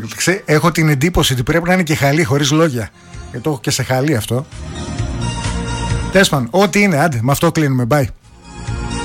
Έχω την εντύπωση ότι πρέπει να είναι και χαλί, χωρίς λόγια. Το έχω και σε χαλί αυτό. Τέλος πάντων, ό,τι είναι, άντε, με αυτό κλείνουμε. Bye.